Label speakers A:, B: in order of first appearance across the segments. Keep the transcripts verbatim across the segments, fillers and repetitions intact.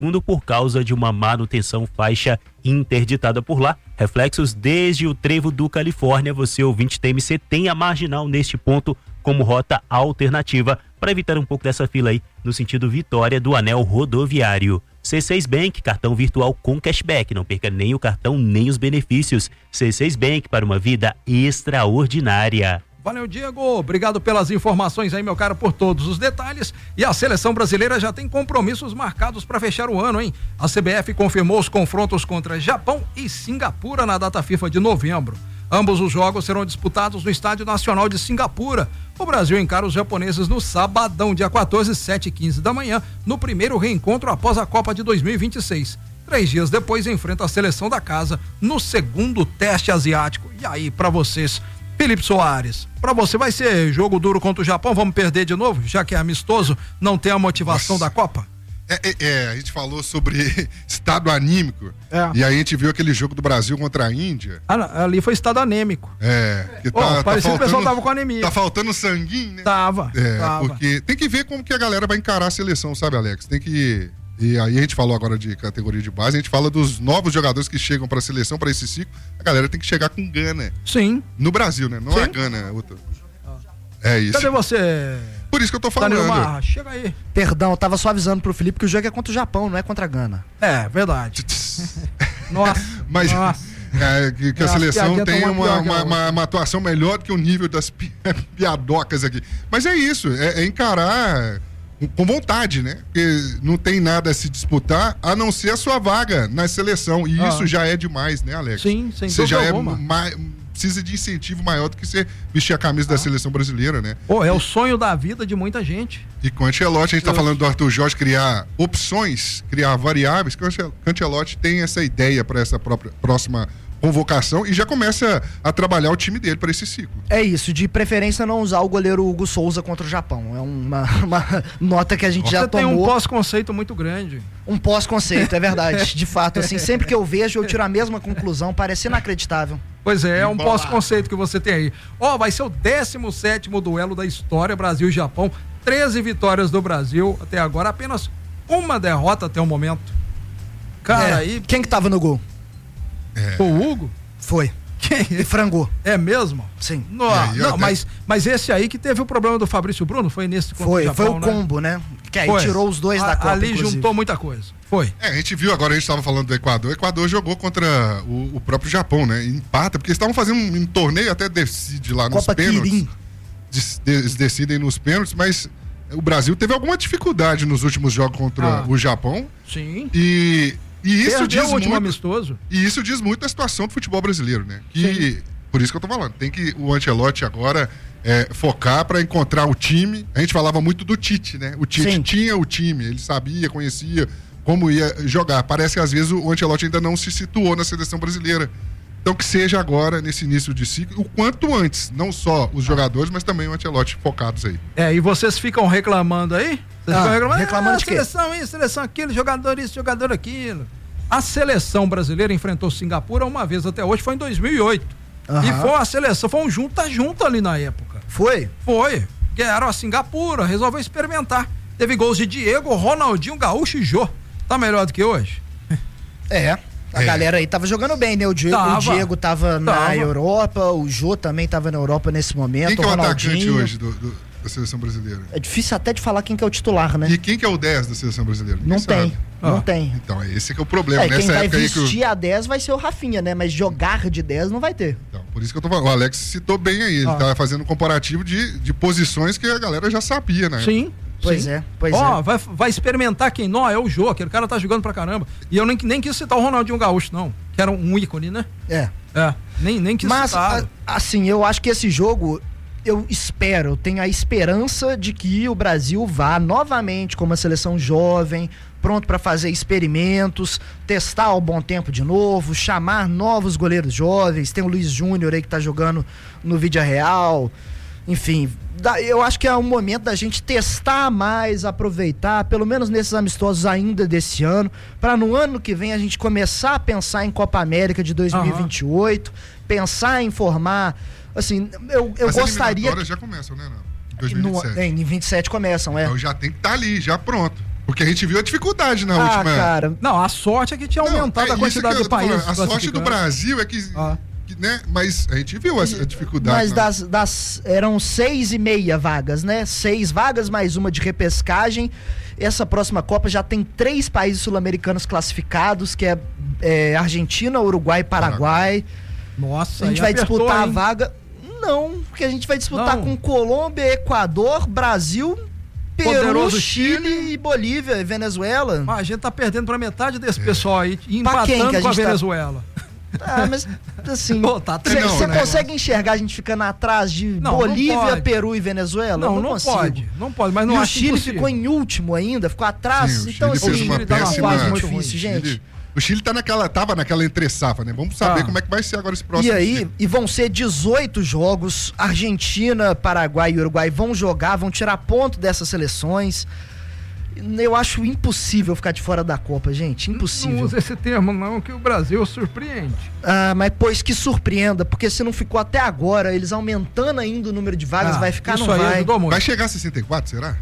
A: segundo por causa de uma manutenção faixa interditada por lá. Reflexos desde o trevo do Califórnia. Você, ouvinte T M C, tem a marginal neste ponto como rota alternativa para evitar um pouco dessa fila aí no sentido Vitória do anel rodoviário. C seis Bank, cartão virtual com cashback. Não perca nem o cartão nem os benefícios. C seis Bank, para uma vida extraordinária.
B: Valeu, Diego. Obrigado pelas informações aí, meu cara, por todos os detalhes. E a seleção brasileira já tem compromissos marcados para fechar o ano, hein? A C B F confirmou os confrontos contra Japão e Singapura na data FIFA de novembro. Ambos os jogos serão disputados no Estádio Nacional de Singapura. O Brasil encara os japoneses no sabadão, dia quatorze, sete e quinze da manhã, no primeiro reencontro após a Copa de dois mil e vinte e seis. Três dias depois, enfrenta a seleção da casa no segundo teste asiático. E aí, para vocês, Felipe Soares, para você vai ser jogo duro contra o Japão? Vamos perder de novo, já que é amistoso, não tem a motivação
C: Nossa.
B: da Copa?
C: É, é, é, a gente falou sobre estado anímico,
B: é.
C: E aí a gente viu aquele jogo do Brasil contra a Índia.
B: Ah, ali foi estado anêmico.
C: É. Que tá,
B: oh,
C: tá
B: parecia
C: faltando,
B: que o pessoal tava com anemia.
C: Tá faltando sanguinho, né?
B: Tava,
C: é,
B: tava.
C: Porque tem que ver como que a galera vai encarar a seleção, sabe, Alex? Tem que... E aí a gente falou agora de categoria de base, a gente fala dos novos jogadores que chegam para a seleção, para esse ciclo. A galera tem que chegar com gana.
B: Sim.
C: No Brasil, né? Não
B: Sim.
C: é Gana, é outra. É isso.
B: Cadê você?
C: Por isso que eu tô falando.
B: Danilo Marra, chega aí.
D: Perdão, eu tava só avisando pro Felipe que o jogo é contra o Japão, não é contra a Gana.
B: É, verdade. Nossa.
C: Mas
B: nossa.
C: É, que, que
B: É,
C: a seleção tem
B: uma,
C: uma, uma, uma, uma atuação melhor do que o nível das pi- piadocas aqui. Mas é isso, é, é encarar com vontade, né? Porque não tem nada a se disputar, a não ser a sua vaga na seleção. E ah. isso já é demais, né, Alex?
B: Sim, sem
C: Você já é
B: alguma.
C: mais, precisa de incentivo maior do que você vestir a camisa ah. da seleção brasileira, né?
B: Pô, é o sonho da vida de muita gente.
C: E com o Ancelotti, a gente tá falando do Arthur Jorge criar opções, criar variáveis, que o Ancelotti tem essa ideia para essa própria próxima convocação e já começa a trabalhar o time dele para esse ciclo.
D: É isso, de preferência não usar o goleiro Hugo Souza contra o Japão. É uma, uma nota que a gente
B: Você
D: já
B: tem
D: tomou.
B: um pós-conceito muito grande.
D: Um pós-conceito, é verdade. De fato, assim, sempre que eu vejo, eu tiro a mesma conclusão, parece inacreditável.
B: Pois é, é um pós-conceito que você tem aí. Ó, oh, vai ser o décimo sétimo duelo da história, Brasil e Japão. treze vitórias do Brasil até agora, apenas uma derrota até o momento. Cara,
D: é.
B: aí...
D: Quem que tava no gol?
C: É.
B: Foi o Hugo?
D: Foi.
B: Quem?
D: E frangou.
B: É mesmo?
D: Sim.
B: Não,
C: aí,
B: não
C: até...
B: mas, mas esse aí que teve o problema do Fabrício Bruno, foi nesse contra
D: Foi,
B: o Japão,
D: foi o
B: né?
D: combo, né? Que aí
B: foi.
D: tirou os dois
B: a,
D: da Copa,
B: ali
D: inclusive.
B: juntou muita coisa. Foi.
C: É, a gente viu agora, a gente estava falando do Equador, o Equador jogou contra o, o próprio Japão, né? Empata, porque eles estavam fazendo um, um torneio, até decide lá nos
D: Copa
C: pênaltis.
D: Quirim.
C: Eles decidem nos pênaltis, mas o Brasil teve alguma dificuldade nos últimos jogos contra
B: ah.
C: o Japão.
B: Sim.
C: E, e isso
B: Perdeu
C: diz
B: o último
C: muito,
B: amistoso.
C: E isso diz muito da situação do futebol brasileiro, né? Que,
B: Sim.
C: por isso que eu tô falando, tem que o Ancelotti agora é, focar para encontrar o time. A gente falava muito do Tite, né? O Tite
D: Sim.
C: tinha o time, ele sabia, conhecia como ia jogar. Parece que às vezes o Ancelotti ainda não se situou na seleção brasileira. Então que seja agora, nesse início de ciclo, o quanto antes, não só os jogadores, mas também o Ancelotti focados aí.
B: É, e vocês ficam reclamando aí? Vocês
D: Ah,
B: ficam reclamando,
D: reclamando
B: ah,
D: de quê?
B: seleção isso, seleção aquilo, jogador isso, jogador aquilo. A seleção brasileira enfrentou Singapura uma vez até hoje, foi em dois mil e oito.
D: Aham.
B: E foi a seleção, foi um junta-junta ali na época.
D: Foi?
B: Foi. Ganharam a Singapura, resolveu experimentar. Teve gols de Diego, Ronaldinho, Gaúcho e Jô. Tá melhor do que hoje?
D: É. A
C: É.
D: galera aí tava jogando bem, né? O Diego
B: Tava.
D: o Diego tava, na
B: Tava.
D: Europa, o Jô também tava na Europa nesse momento.
C: Quem que é o
D: Ronaldinho.
C: atacante hoje do, do, da seleção brasileira?
D: É difícil até de falar quem que é o titular, né?
C: E quem que é o dez da seleção brasileira? Ninguém
D: Não tem,
C: sabe.
D: não
B: Ah.
D: tem.
C: Então, esse que é o problema.
D: É, quem
C: Nessa
D: vai
C: época aí que o...
D: vestir a dez vai ser o Rafinha, né? Mas jogar de dez não vai ter.
C: Então, por isso que eu tô falando. O Alex citou bem aí. Ele
B: Ah.
C: tá fazendo um comparativo de, de posições que a galera já sabia, né?
B: Sim.
D: Pois
B: sim.
D: é, pois
B: Ó,
D: é.
B: vai, vai experimentar quem? Não, é o Jô, aquele cara tá jogando pra caramba. E eu nem, nem quis citar o Ronaldinho Gaúcho, não. Que era um ícone, né?
D: É.
B: É, nem, nem quis
D: Mas,
B: citar.
D: a- assim, eu acho que esse jogo, eu espero, eu tenho a esperança de que o Brasil vá novamente com uma seleção jovem, pronto para fazer experimentos, testar ao bom tempo de novo, chamar novos goleiros jovens. Tem o Luiz Júnior aí que tá jogando no Vídea Real. Enfim, dá- eu acho que é um momento da gente testar mais, aproveitar, pelo menos nesses amistosos ainda desse ano, para no ano que vem a gente começar a pensar em Copa América de dois mil e vinte e oito, pensar em formar, assim, eu, eu
C: As
D: gostaria...
C: eliminatórias já começam, né? Não? dois mil e vinte e sete.
D: No, em vinte e sete começam, é.
C: Então já tem que estar ali, já pronto. Porque a gente viu a dificuldade na
D: ah,
C: última.
D: cara.
B: Não, a sorte é que tinha aumentado
C: Não, é
B: a quantidade
C: isso
B: de
C: que eu tô
B: países.
C: falando. A sorte do Brasil é que,
B: Ah.
C: que, né? Mas a gente viu a, a dificuldade.
D: Mas
C: né?
D: das, das. Eram seis e meia vagas, né? Seis vagas, mais uma de repescagem. Essa próxima Copa já tem três países sul-americanos classificados, que é, é Argentina, Uruguai e Paraguai.
B: Nossa,
D: A gente
B: aí
D: vai
B: apertou,
D: disputar
B: hein?
D: a vaga. Não, porque a gente vai disputar
B: Não.
D: com Colômbia, Equador, Brasil, Peru,
B: Poderoso
D: Chile,
B: Chile.
D: e Bolívia e Venezuela.
B: Mas a gente tá perdendo pra metade desse pessoal aí, e
D: Pra quem
B: empatando
D: que a
B: com a
D: gente tá-
B: Venezuela.
D: Ah, mas assim,
B: Pô, tá
D: você
C: triste, né?
D: consegue enxergar a gente ficando atrás de
B: Não, não
D: Bolívia,
B: pode.
D: Peru e Venezuela?
B: Não,
D: Eu
B: não,
D: consigo.
B: pode. Não pode, mas não
D: E o
B: acho
D: Chile
B: impossível.
D: ficou em último ainda, ficou atrás.
C: Sim, o
D: então,
C: Chile
D: assim,
C: fez uma
B: Chile tá numa
C: péssima.
B: fase
D: muito
B: muito
D: difícil,
C: Chile-
D: gente.
C: O Chile tá naquela, tava naquela entre safra, né? Vamos saber
B: Ah.
C: como é que vai ser agora esse próximo.
D: E aí,
C: Chile.
D: e vão ser dezoito jogos. Argentina, Paraguai e Uruguai vão jogar, vão tirar ponto dessas seleções. Eu acho impossível ficar de fora da Copa, gente.
B: Não
D: Impossível.
B: usa esse termo, não, que o Brasil surpreende.
D: Ah, mas pois que surpreenda, porque se não ficou até agora, eles aumentando ainda o número de vagas,
B: Ah,
D: vai ficar,
B: isso
D: não
B: aí
D: vai.
B: ajudou muito.
C: Vai chegar a sessenta e quatro, será?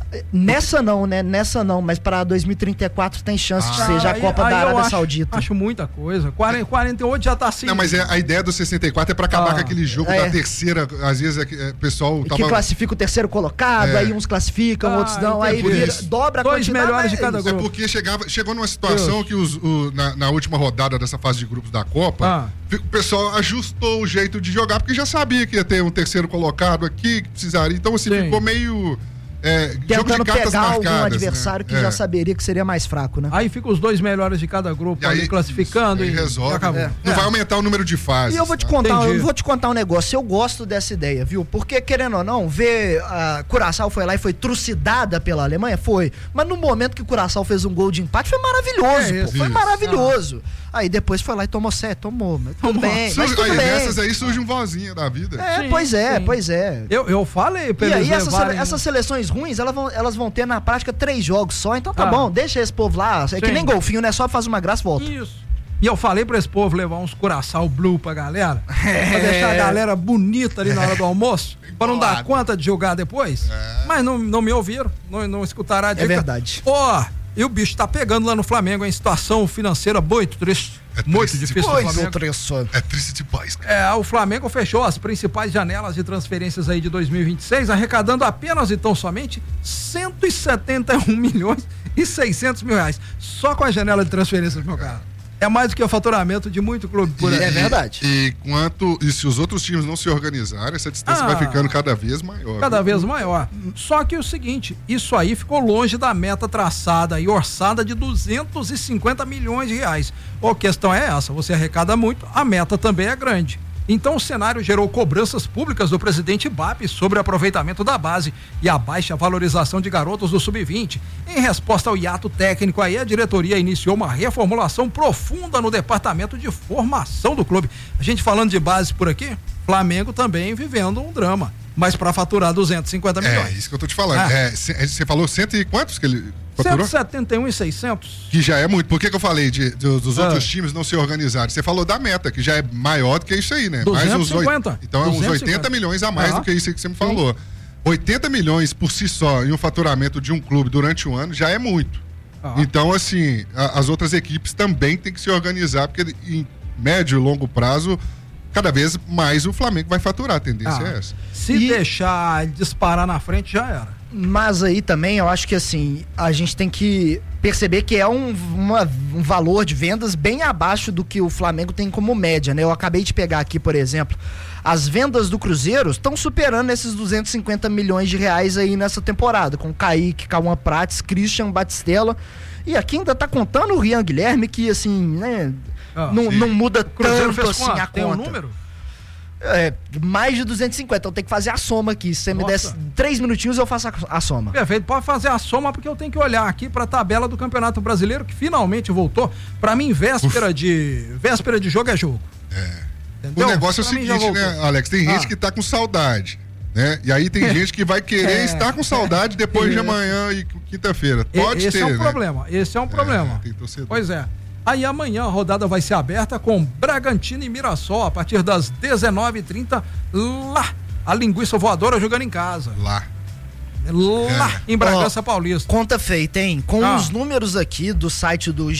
D: Nessa não, né? Nessa não, mas para dois mil e trinta e quatro tem chance de
C: Ah.
D: ser já a
B: Aí-
D: Copa
B: aí
D: da
B: eu
D: Arábia
B: acho-
D: Saudita.
B: Acho muita coisa. quarenta, quarenta e oito já tá assim.
C: Não, mas é, a ideia do sessenta e quatro é pra acabar
B: Ah.
C: com aquele jogo
D: É.
C: da terceira. Às vezes é que, é, o pessoal
D: E
C: tava.
D: que classifica o terceiro colocado,
C: É.
D: aí uns classificam,
B: Ah,
D: outros não, aí
B: entendi.
D: vira,
C: Isso.
D: dobra a
B: Dois
D: quantidade.
B: melhores de
D: mas-
B: cada
C: É
B: grupo.
C: porque chegava, chegou numa situação
B: Deus.
C: que os, o- na, na última rodada dessa fase de grupos da Copa,
B: Ah.
C: o pessoal ajustou o jeito de jogar, porque já sabia que ia ter um terceiro colocado aqui, que precisaria. Então, assim,
B: Sim.
C: ficou meio. É, jogo
D: Tentando
C: de cartas
D: pegar algum
C: marcadas,
D: adversário
C: né?
D: que
C: É.
D: já saberia que seria mais fraco, né?
B: Aí ficam os dois melhores de cada grupo
C: E aí,
B: ali classificando
C: isso, aí
B: e,
C: resolve.
B: e acabou.
C: É. Não
B: É.
C: vai aumentar o número de fases.
D: E eu vou te
C: tá?
D: contar,
B: Entendi.
D: eu vou te contar um negócio. Eu gosto dessa ideia, viu? Porque, querendo ou não, ver a Curaçao foi lá e foi trucidada pela Alemanha, foi. Mas no momento que o Curaçao fez um gol de empate, foi maravilhoso,
B: É
D: pô.
B: isso.
D: Foi
C: Isso.
D: maravilhoso. Aí depois foi lá e tomou sete, tomou. Mas tudo
B: Tomou.
D: bem, mas
C: Surge-
D: tudo
C: aí,
D: bem.
C: nessas aí surge um vozinho da vida.
D: É,
B: Sim,
D: pois é,
B: sim.
D: pois é.
B: Eu, eu falei pra
D: E
B: eles
D: aí essas,
B: levarem-
D: sele- essas seleções ruins, elas vão, elas vão ter na prática três jogos só, então tá
B: Ah.
D: bom, deixa esse povo lá. É que
B: Sim.
D: nem golfinho, né? Só faz uma graça e volta.
B: Isso. E eu falei pra esse povo levar uns Curaçao Blue pra galera, pra deixar a galera bonita ali na hora do almoço, pra não dar
C: bolado.
B: conta de jogar depois. Mas não, não me ouviram, não, não escutaram a dica.
D: verdade.
B: Ó, e o bicho tá pegando lá no Flamengo, em situação financeira muito triste.
C: É
B: muito
C: triste
B: difícil
C: demais.
B: do Flamengo.
D: Tresso.
C: É triste demais, cara.
B: É, o Flamengo fechou as principais janelas de transferências aí de dois mil e vinte e seis, arrecadando apenas e tão somente cento e setenta e um milhões e seiscentos mil reais. Só com a janela de transferências, meu cara. É mais do que o faturamento de muito clube por aí.
D: É verdade.
C: E quanto. E se os outros times não se organizarem, essa distância
B: Ah.
C: vai ficando cada vez maior.
B: Cada vez maior. Só que o seguinte, isso aí ficou longe da meta traçada e orçada de duzentos e cinquenta milhões de reais. A questão é essa, você arrecada muito, a meta também é grande. Então o cenário gerou cobranças públicas do presidente B A P sobre o aproveitamento da base e a baixa valorização de garotos do sub vinte. Em resposta ao hiato técnico aí, a diretoria iniciou uma reformulação profunda no departamento de formação do clube. A gente falando de base por aqui, Flamengo também vivendo um drama, mas para faturar duzentos e cinquenta milhões.
C: É, isso que eu tô te falando.
B: Ah.
C: É, c- você falou cento e quantos que ele
B: cento
C: faturou?
B: e setenta e um e seiscentos.
C: Que já é muito. Por que, que eu falei de, de- dos
B: Ah.
C: outros times não se organizarem? Você falou da meta, que já é maior do que isso aí, né?
B: duzentos e
C: uns oit-
B: cinquenta.
C: Então é uns
B: duzentos e cinquenta.
C: oitenta milhões a mais
B: Ah.
C: do que isso aí que você me falou. oitenta milhões por si só em um faturamento de um clube durante um ano já é muito.
B: Ah.
C: Então, assim, a- as outras equipes também têm que se organizar, porque em médio e longo prazo, cada vez mais o Flamengo vai faturar. A tendência
B: Ah.
C: é essa.
B: Se
D: E-
B: deixar disparar na frente, já era.
D: Mas aí também eu acho que assim, a gente tem que perceber que é um, uma- um valor de vendas bem abaixo do que o Flamengo tem como média, né? Eu acabei de pegar aqui, por exemplo, as vendas do Cruzeiro estão superando esses duzentos e cinquenta milhões de reais aí nessa temporada, com Kaique, Cauã Prates, Christian, Batistella. E aqui ainda tá contando o Rian Guilherme, que assim, né,
B: Ah,
D: não,
C: sim.
D: não muda
B: Cruzeiro
D: tanto
B: fez
D: assim
B: quanto?
D: a
B: Tem
D: conta.
B: um número?
D: É, mais de duzentos e cinquenta, então tem que fazer a soma aqui. Se você me
B: Nossa.
D: desse três minutinhos, eu faço a, a soma.
B: Perfeito, pode fazer a soma, porque eu tenho que olhar aqui para a tabela do Campeonato Brasileiro, que finalmente voltou. Para mim, véspera de véspera de jogo é jogo.
C: O negócio é o
B: Pra mim já
C: seguinte,
B: voltou.
C: né, Alex? Tem gente
B: Ah.
C: que tá com saudade, né? E aí tem gente que vai querer
B: É.
C: estar com saudade depois de
B: É.
C: amanhã e quinta-feira.
B: E-
C: Pode
B: Esse
C: ter,
B: é um
C: né?
B: problema, esse é um problema.
C: tem torcedor.
B: Pois é. Aí amanhã a rodada vai ser aberta com Bragantino e Mirassol a partir das dezenove e trinta lá. A linguiça voadora jogando em casa.
C: Lá.
B: lá
C: É.
B: em Bragança
D: Ó,
B: Paulista.
D: Conta feita, hein? Com
B: Ah.
D: os números aqui do site do